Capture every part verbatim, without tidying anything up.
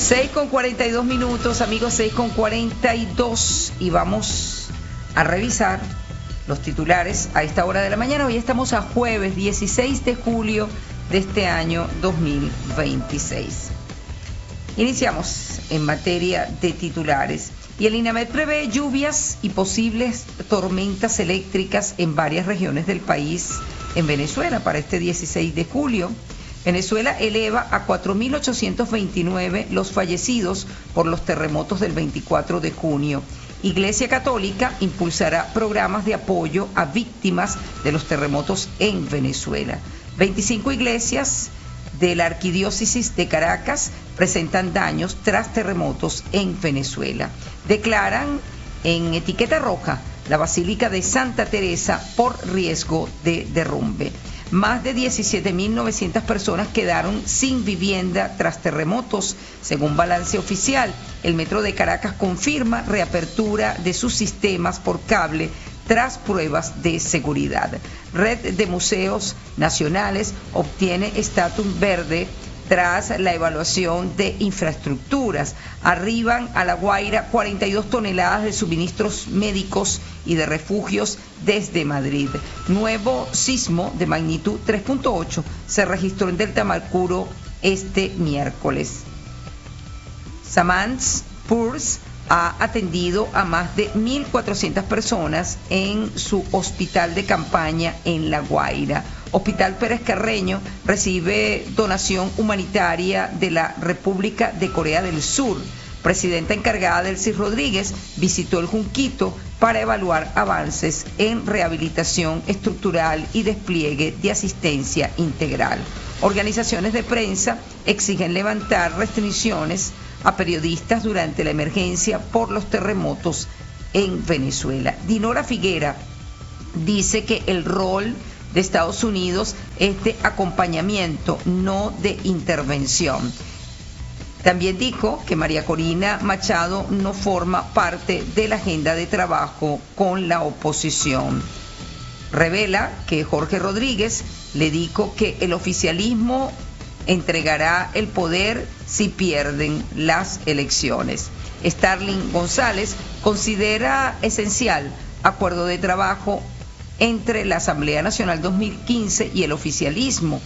seis con cuarenta y dos minutos, amigos, seis con cuarenta y dos, y vamos a revisar los titulares a esta hora de la mañana. Hoy estamos a jueves dieciséis de julio de este año dos mil veintiséis. Iniciamos en materia de titulares. Y el INAMED prevé lluvias y posibles tormentas eléctricas en varias regiones del país en Venezuela para este dieciséis de julio. Venezuela eleva a cuatro mil ochocientos veintinueve los fallecidos por los terremotos del veinticuatro de junio. Iglesia Católica impulsará programas de apoyo a víctimas de los terremotos en Venezuela. veinticinco iglesias de la Arquidiócesis de Caracas presentan daños tras terremotos en Venezuela. Declaran en etiqueta roja la Basílica de Santa Teresa por riesgo de derrumbe. Más de diecisiete mil novecientas personas quedaron sin vivienda tras terremotos, según balance oficial. El Metro de Caracas confirma reapertura de sus sistemas por cable tras pruebas de seguridad. Red de Museos Nacionales obtiene estatus verde tras la evaluación de infraestructuras. Arriban a La Guaira cuarenta y dos toneladas de suministros médicos y de refugios desde Madrid. Nuevo sismo de magnitud tres punto ocho se registró en Delta Malcuro este miércoles. Samans Purs ha atendido a más de mil cuatrocientas personas en su hospital de campaña en La Guaira. Hospital Pérez Carreño recibe donación humanitaria de la República de Corea del Sur. Presidenta encargada Delcy Rodríguez visitó el Junquito para evaluar avances en rehabilitación estructural y despliegue de asistencia integral. Organizaciones de prensa exigen levantar restricciones a periodistas durante la emergencia por los terremotos en Venezuela. Dinora Figuera dice que el rol de Estados Unidos es de acompañamiento, no de intervención. También dijo que María Corina Machado no forma parte de la agenda de trabajo con la oposición. Revela que Jorge Rodríguez le dijo que el oficialismo entregará el poder si pierden las elecciones. Starling González considera esencial acuerdo de trabajo entre la Asamblea Nacional dos mil quince y el oficialismo.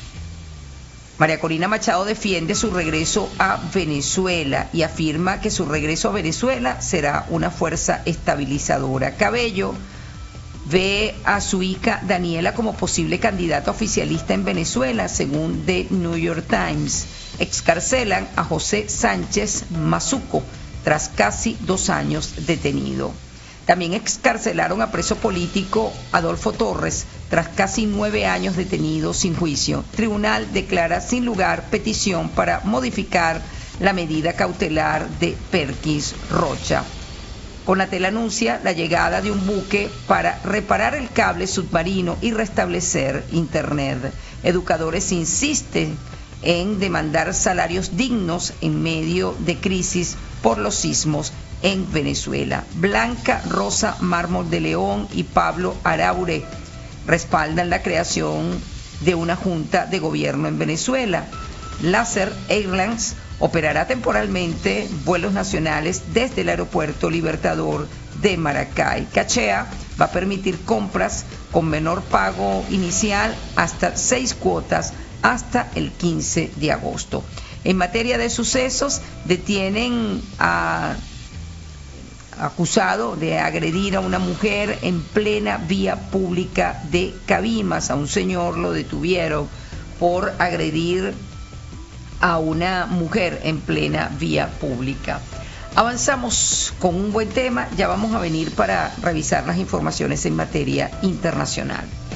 María Corina Machado defiende su regreso a Venezuela y afirma que su regreso a Venezuela será una fuerza estabilizadora. Cabello ve a su hija Daniela como posible candidata oficialista en Venezuela, según The New York Times. Excarcelan a José Sánchez Mazuco tras casi dos años detenido. También excarcelaron a preso político Adolfo Torres tras casi nueve años detenido sin juicio. Tribunal declara sin lugar petición para modificar la medida cautelar de Perkins Rocha. Conatel anuncia la llegada de un buque para reparar el cable submarino y restablecer Internet. Educadores insisten en demandar salarios dignos en medio de crisis por los sismos en Venezuela. Blanca Rosa Mármol de León y Pablo Araure respaldan la creación de una junta de gobierno en Venezuela. Laser Airlines operará temporalmente vuelos nacionales desde el aeropuerto Libertador de Maracay. Cachea va a permitir compras con menor pago inicial hasta seis cuotas hasta el quince de agosto. En materia de sucesos, detienen a acusado de agredir a una mujer en plena vía pública de Cabimas. A un señor lo detuvieron por agredir a una mujer en plena vía pública. Avanzamos con un buen tema, ya vamos a venir para revisar las informaciones en materia internacional.